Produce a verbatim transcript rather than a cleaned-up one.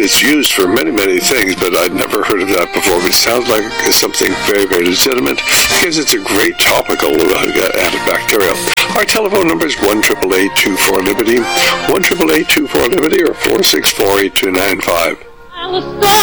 it's used for many, many things, but I'd never heard of that before. But it sounds like it's something very, very legitimate because it's a great topical uh, antibacterial. Our telephone number is one eight eight eight, two four, Liberty, one eight eight eight, two four, Liberty, or four six four, eight two nine five.